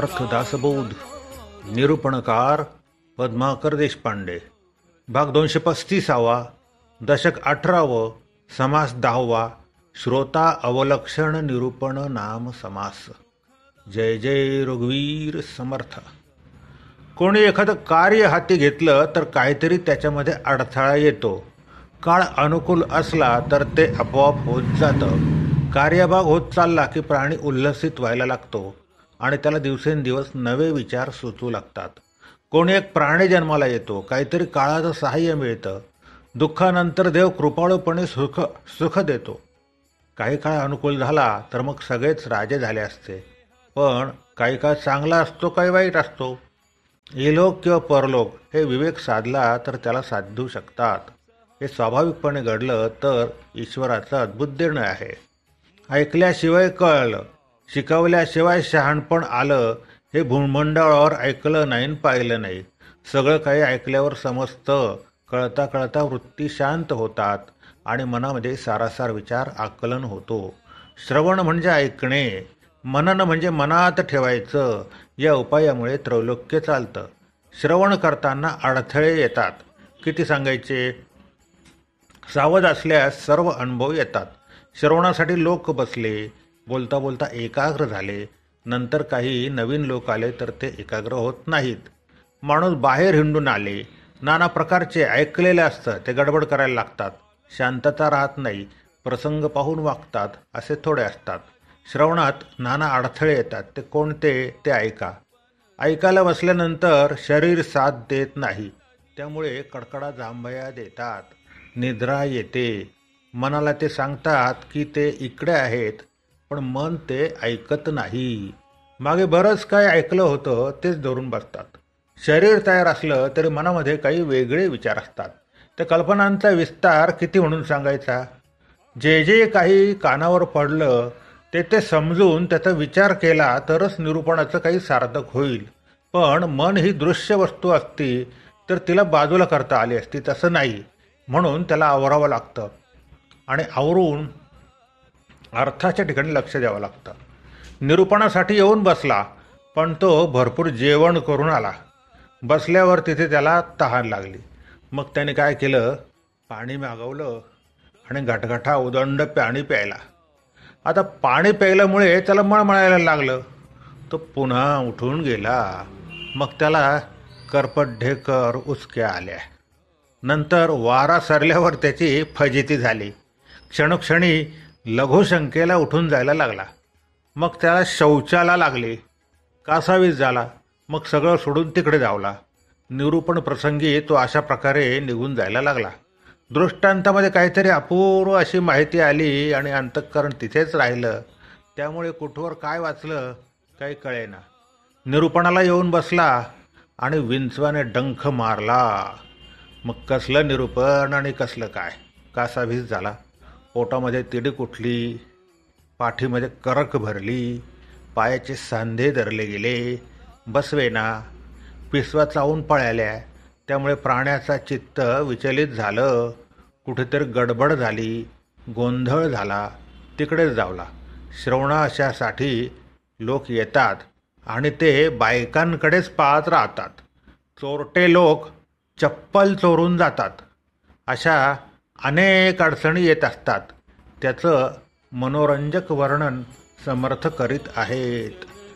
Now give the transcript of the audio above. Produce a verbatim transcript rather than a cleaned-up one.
अर्थदासबोध निरूपणकार पद्माकर देशपांडे. भाग दोनशे पस्तीसावा. दशक अठरावं. समास दहावा. श्रोता अवलक्षण निरूपण नाम समास. जय जय रघुवीर समर्थ. कोणी एखादं कार्य हाती घेतलं तर काहीतरी त्याच्यामध्ये अडथळा येतो. काळ अनुकूल असला तर ते आपोआप होत जातं. कार्यभाग होत चालला की प्राणी उल्लसित व्हायला लागतो आणि त्याला दिवसेंदिवस नवे विचार सुचू लागतात. कोणी एक प्राणी जन्माला येतो, काहीतरी काळाचं सहाय्य मिळतं. दुःखानंतर देव कृपाळूपणे सुख सुख देतो. काही काळ अनुकूल झाला तर मग सगळेच राजे झाले असते. पण काही काळ चांगला असतो, काही वाईट असतो. इलोक किंवा परलोक हे विवेक साधला तर त्याला साधू शकतात. हे स्वाभाविकपणे घडलं तर ईश्वराचं अद्भुत देणं आहे. ऐकल्याशिवाय कळलं, शिकवल्याशिवाय शहाणपण आलं. हे भूमंडळावर ऐकलं नाही पाहिलं नाही. सगळं काही ऐकल्यावर समजतं. कळता कळता वृत्ती शांत होतात आणि मनामध्ये सारासार विचार आकलन होतो. श्रवण म्हणजे ऐकणे, मनन म्हणजे मनात ठेवायचं. या उपायामुळे त्रैलोक्य चालतं. श्रवण करताना अडथळे येतात. किती सांगायचे? सावध असल्यास सर्व अनुभव येतात. श्रवणासाठी लोक बसले, बोलता बोलता एकाग्र झाले. नंतर काही नवीन लोक आले तर ते एकाग्र होत नाहीत. माणूस बाहेर हिंडून आले, नाना प्रकारचे ऐकलेले असतं, ते गडबड करायला लागतात. शांतता राहत नाही, प्रसंग पाहून वागतात, असे थोडे असतात. श्रवणात नाना अडथळे येतात. ते कोणते ते ऐका. ऐकायला बसल्यानंतर शरीर साथ देत नाही, त्यामुळे कडकडा जांभया देतात, निद्रा येते. मनाला ते सांगतात की ते इकडे आहेत, पण मन ते ऐकत नाही. मागे बरंच काय ऐकलं होतं तेच धरून बसतात. शरीर तयार असलं तरी मनामध्ये काही वेगळे विचार असतात. त्या कल्पनांचा विस्तार किती म्हणून सांगायचा? जे जे काही कानावर पडलं ते ते समजून त्याचा विचार केला तरच निरूपणाचं काही सार्थक होईल. पण मन ही दृश्य वस्तू असती तर तिला बाजूला करता आली असती. तसं नाही, म्हणून त्याला आवरावं लागतं आणि आवरून अर्थाच्या ठिकाणी लक्ष द्यावं लागतं. निरूपणासाठी येऊन बसला, पण तो भरपूर जेवण करून आला. बसल्यावर तिथे त्याला तहान लागली. मग त्याने काय केलं? पाणी मागवलं आणि घटघटा उदंड पाणी प्यायला. आता पाणी प्यायल्यामुळे त्याला मळमळायला लागलं. तो पुन्हा उठून गेला. मग त्याला करपड्ढेकर उचक्या आल्या. नंतर वारा सरल्यावर त्याची फजिती झाली. क्षणोक्षणी लघुशंकेला उठून जायला लागला. मग त्याला शौचाला लागले. कासावीस झाला. मग सगळं सोडून तिकडे धावला. निरूपण प्रसंगी तो अशा प्रकारे निघून जायला लागला. दृष्टांतामध्ये काहीतरी अपूर्व अशी माहिती आली आणि अंतःकरण तिथेच राहिलं. त्यामुळे कुठवर काय वाचलं काही कळेना. निरूपणाला येऊन बसला आणि विंचवाने डंख मारला. मग कसलं निरूपण आणि कसलं काय? कासावीस झाला. पोटामध्ये तिडीक उठली, पाठीमध्ये करक भरली, पायाचे सांधे धरले गेले, बसवेना, पिसवा चावून पळाल्या. त्यामुळे प्राण्याचा चित्त विचलित झालं. कुठेतरी गडबड झाली, गोंधळ झाला, तिकडेच धावला. श्रवणाशासाठी लोक येतात आणि ते बायकांकडेच पाहत राहतात. चोरटे लोक चप्पल चोरून जातात. अशा अनेक अडचणी येत असतात. त्याचं मनोरंजक वर्णन समर्थ करीत आहेत.